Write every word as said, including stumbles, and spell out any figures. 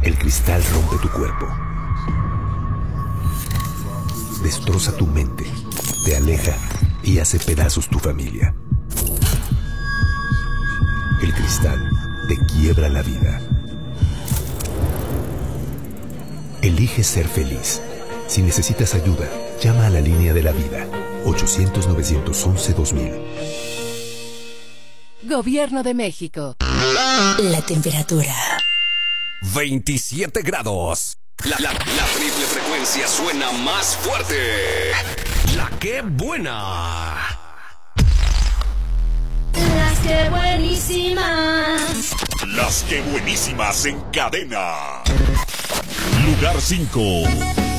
El cristal rompe tu cuerpo, destroza tu mente, te aleja y hace pedazos tu familia. El cristal te quiebra la vida. Elige ser feliz. Si necesitas ayuda, llama a la línea de la vida. ochocientos, novecientos once, dos mil. Gobierno de México. La temperatura. veintisiete grados. La, la, la triple frecuencia suena más fuerte. La que buena. Las que buenísimas. Las que buenísimas en cadena. Lugar cinco.